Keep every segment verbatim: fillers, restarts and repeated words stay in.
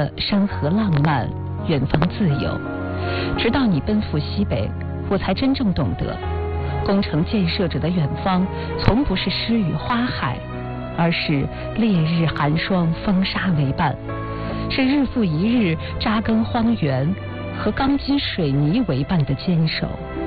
的山河浪漫，远方自由。直到你奔赴西北，我才真正懂得，攻城建设者的远方，从不是诗与花海，而是烈日寒霜、风沙为伴，是日复一日扎根荒原和钢筋水泥为伴的坚守。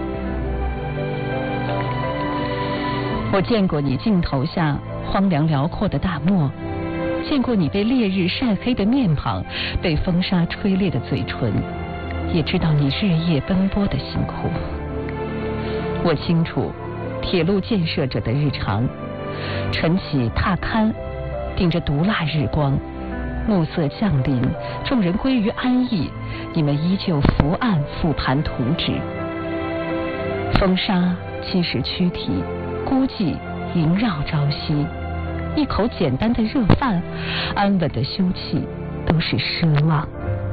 我见过你镜头下荒凉辽阔的大漠，见过你被烈日晒黑的面庞，被风沙吹裂的嘴唇，也知道你日夜奔波的辛苦。我清楚铁路建设者的日常，晨起踏勘，顶着毒辣日光，暮色降临，众人归于安逸，你们依旧伏案复盘图纸。风沙侵蚀躯体，孤寂萦绕朝夕，一口简单的热饭，安稳的休憩，都是奢望。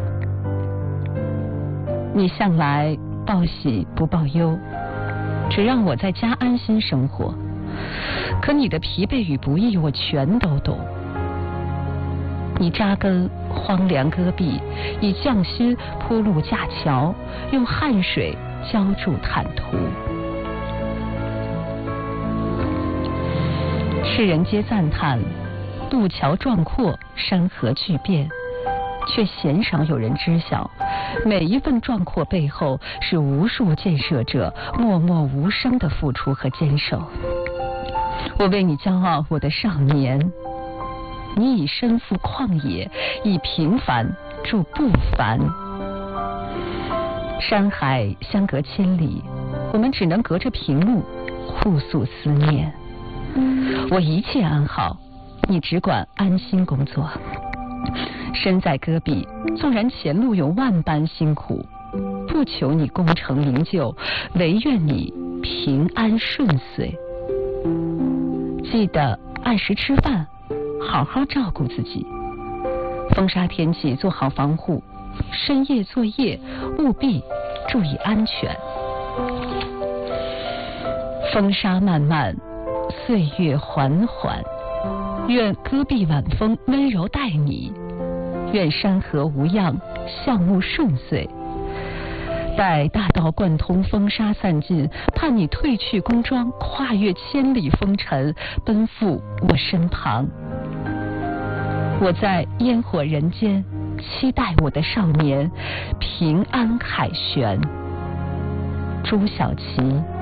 你向来报喜不报忧，只让我在家安心生活，可你的疲惫与不易我全都懂。你扎根荒凉戈壁，以匠心铺路架桥，用汗水浇筑坦途。世人皆赞叹路桥壮阔，山河巨变，却鲜少有人知晓，每一份壮阔背后是无数建设者默默无声的付出和坚守。我为你骄傲，我的少年，你以身赴旷野，以平凡铸不凡。山海相隔千里，我们只能隔着屏幕互诉思念。我一切安好，你只管安心工作。身在戈壁，纵然前路有万般辛苦，不求你功成名就，唯愿你平安顺遂。记得按时吃饭，好好照顾自己。风沙天气做好防护，深夜作业务必注意安全。风沙漫漫，岁月缓缓，愿戈壁晚风温柔待你，愿山河无恙，项目顺遂。待大道贯通，风沙散尽，盼你褪去宫装，跨越千里风尘，奔赴我身旁。我在烟火人间，期待我的少年平安凯旋。朱小琪。